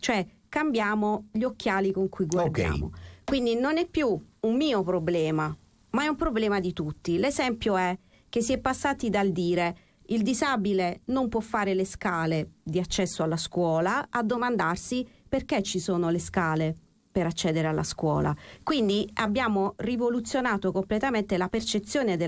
cioè cambiamo gli occhiali con cui guardiamo. Ok. Quindi non è più un mio problema, ma è un problema di tutti. L'esempio è che si è passati dal dire il disabile non può fare le scale di accesso alla scuola a domandarsi perché ci sono le scale per accedere alla scuola. Quindi abbiamo rivoluzionato completamente la percezione